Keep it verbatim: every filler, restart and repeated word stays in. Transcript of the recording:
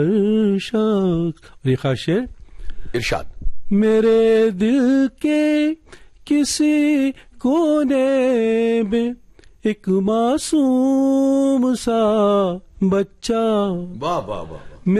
ये खास शेर इरशाद। मेरे दिल के किसी कोने में एक मासूम सा बच्चा, वाह वाह वाह,